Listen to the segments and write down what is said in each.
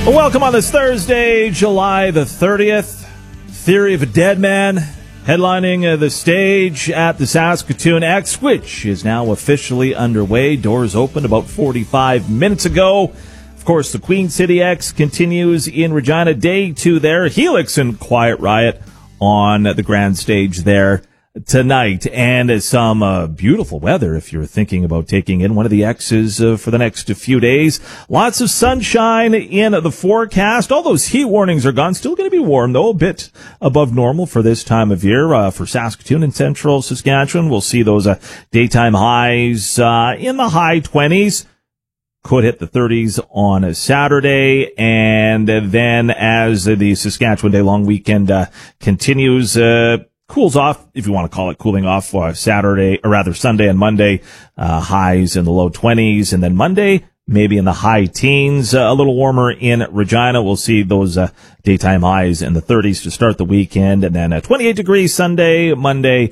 Well, welcome on this Thursday, July the 30th. Theory of a Dead Man headlining the stage at the Saskatoon X, which is now officially underway. Doors opened about 45 minutes ago. Of course, the Queen City X continues in Regina. Day 2 there. Helix and Quiet Riot on the grand stage there tonight, and some beautiful weather if you're thinking about taking in one of the X's for the next few days. Lots of sunshine in the forecast. All those heat warnings are gone. Still going to be warm, though, a bit above normal for this time of year. For Saskatoon and central Saskatchewan, we'll see those daytime highs in the high 20s. Could hit the 30s on a Saturday, and then as the Saskatchewan day-long weekend continues, cools off, if you want to call it cooling off, Saturday, or rather Sunday and Monday, highs in the low 20s, and then Monday, maybe in the high teens, a little warmer in Regina. We'll see those daytime highs in the 30s to start the weekend, and then 28 degrees Sunday, Monday,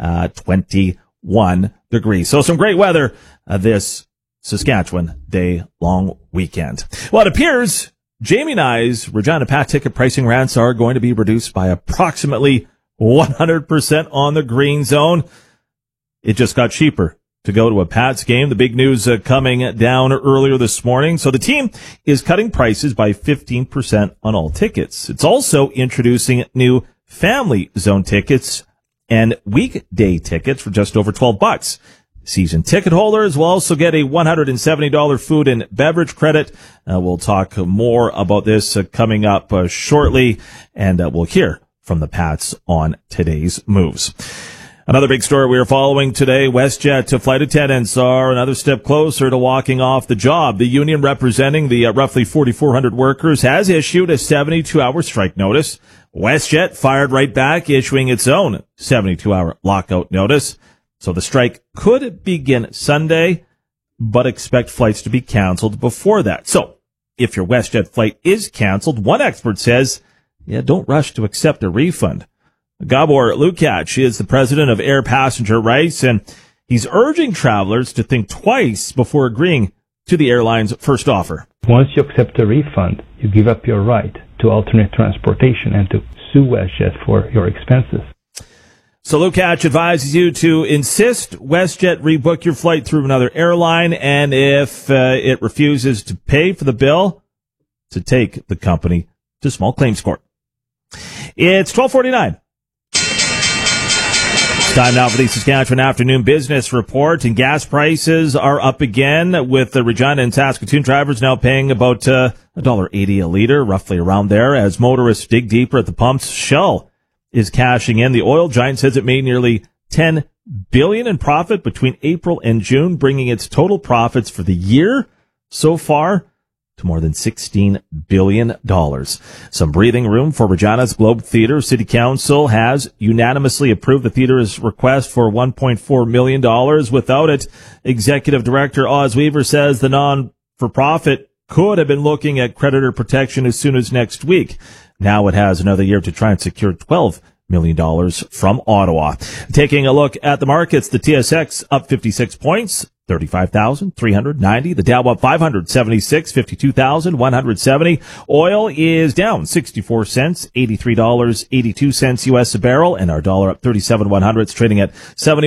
21 degrees. So some great weather this Saskatchewan day-long weekend. Well, it appears Jamie and I's Regina Pat ticket pricing rants are going to be reduced by approximately 100% on the green zone. It just got cheaper to go to a Pats game. The big news coming down earlier this morning. So the team is cutting prices by 15% on all tickets. It's also introducing new family zone tickets and weekday tickets for just over $12. Season ticket holders will also get a $170 food and beverage credit. We'll talk more about this coming up shortly, and we'll hear from the Pats on today's moves. Another big story we are following today, WestJet flight attendants are another step closer to walking off the job. The union representing the roughly 4,400 workers has issued a 72-hour strike notice. WestJet fired right back, issuing its own 72-hour lockout notice. So the strike could begin Sunday, but expect flights to be canceled before that. So if your WestJet flight is canceled, one expert says, don't rush to accept a refund. Gabor Lukacs is the president of Air Passenger Rights, and he's urging travelers to think twice before agreeing to the airline's first offer. Once you accept a refund, you give up your right to alternate transportation and to sue WestJet for your expenses. So Lukacs advises you to insist WestJet rebook your flight through another airline, and if it refuses to pay for the bill, to take the company to small claims court. It's 12:49. It's time now for the Saskatchewan Afternoon Business Report, and gas prices are up again, with the Regina and Saskatoon drivers now paying about $1.80 a liter, roughly around there, as motorists dig deeper at the pumps. Shell is cashing in. The oil giant says it made nearly $10 billion in profit between April and June, bringing its total profits for the year so far to more than $16 billion. Some breathing room for Regina's Globe Theatre. City Council has unanimously approved the theatre's request for $1.4 million. Without it, Executive Director Oz Weaver says the non-for-profit could have been looking at creditor protection as soon as next week. Now it has another year to try and secure $12 million from Ottawa. Taking a look at the markets, the TSX up 56 points, 35,390. The Dow up 576, 52,170. Oil is down 64 cents, $83.82 U.S. a barrel, and our dollar up 37,100. It's trading at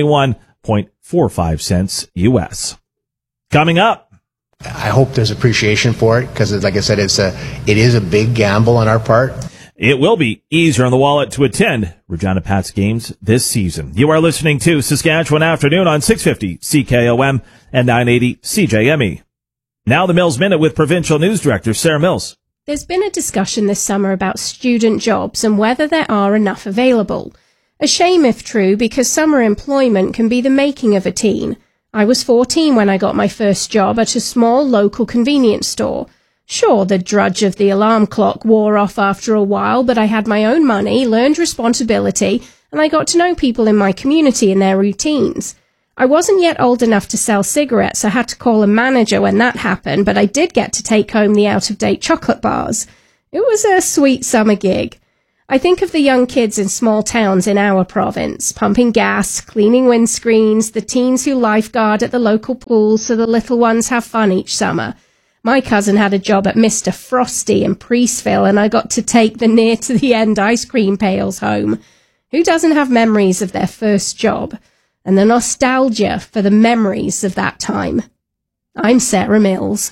71.45 cents U.S. Coming up, I hope there's appreciation for it because, like I said, it is a big gamble on our part. It will be easier on the wallet to attend Regina Pats games this season. You are listening to Saskatchewan Afternoon on 650 CKOM and 980 CJME. Now the Mills Minute with Provincial News Director Sarah Mills. There's been a discussion this summer about student jobs and whether there are enough available. A shame if true, because summer employment can be the making of a teen. I was 14 when I got my first job at a small local convenience store. Sure, the drudge of the alarm clock wore off after a while, but I had my own money, learned responsibility, and I got to know people in my community and their routines. I wasn't yet old enough to sell cigarettes. I had to call a manager when that happened, but I did get to take home the out-of-date chocolate bars. It was a sweet summer gig. I think of the young kids in small towns in our province, pumping gas, cleaning windscreens, the teens who lifeguard at the local pools so the little ones have fun each summer. My cousin had a job at Mr. Frosty in Priestville, and I got to take the near-to-the-end ice cream pails home. Who doesn't have memories of their first job and the nostalgia for the memories of that time? I'm Sarah Mills.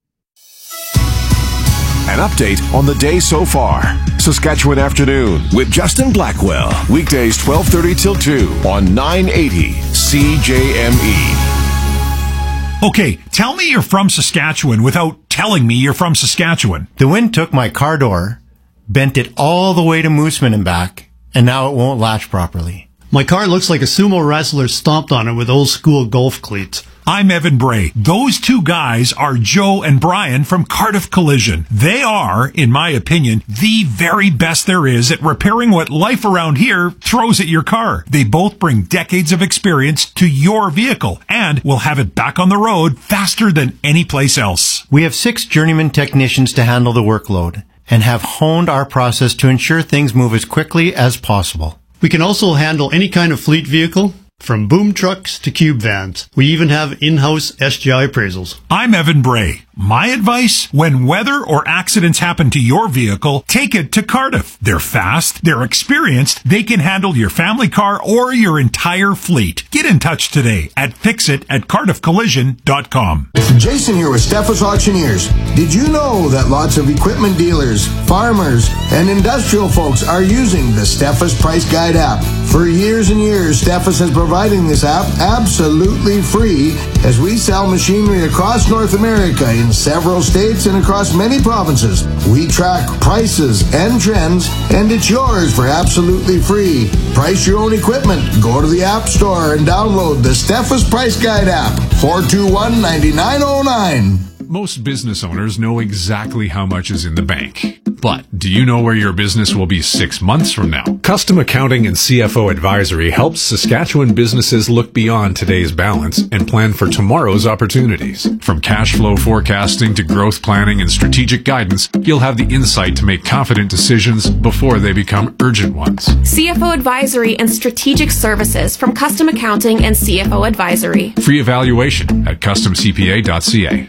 An update on the day so far. Saskatchewan Afternoon with Justin Blackwell. Weekdays 12:30 till 2 on 980 CJME. Okay, tell me you're from Saskatchewan without telling me you're from Saskatchewan. The wind took my car door, bent it all the way to Mooseman and back, and now it won't latch properly. My car looks like a sumo wrestler stomped on it with old school golf cleats. I'm Evan Bray. Those two guys are Joe and Brian from Cardiff Collision. They are, in my opinion, the very best there is at repairing what life around here throws at your car. They both bring decades of experience to your vehicle and will have it back on the road faster than any place else. We have 6 journeyman technicians to handle the workload and have honed our process to ensure things move as quickly as possible. We can also handle any kind of fleet vehicle, from boom trucks to cube vans. We even have in-house SGI appraisals. I'm Evan Bray. My advice, when weather or accidents happen to your vehicle, take it to Cardiff. They're fast, they're experienced, they can handle your family car or your entire fleet. Get in touch today at fixit@cardiffcollision.com. Jason here with Steffes Auctioneers. Did you know that lots of equipment dealers, farmers, and industrial folks are using the Steffes Price Guide app? For years and years, Steffes has providing this app absolutely free as we sell machinery across North America in several states and across many provinces. We track prices and trends, and it's yours for absolutely free. Price your own equipment. Go to the App Store and download the Steffes Price Guide app. 421-9909. Most business owners know exactly how much is in the bank. But do you know where your business will be 6 months from now? Custom Accounting and CFO Advisory helps Saskatchewan businesses look beyond today's balance and plan for tomorrow's opportunities. From cash flow forecasting to growth planning and strategic guidance, you'll have the insight to make confident decisions before they become urgent ones. CFO Advisory and Strategic Services from Custom Accounting and CFO Advisory. Free evaluation at customcpa.ca.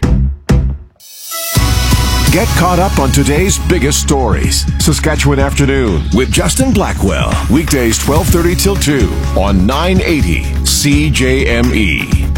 Get caught up on today's biggest stories. Saskatchewan Afternoon with Justin Blackwell. Weekdays 12:30 till 2 on 980 CJME.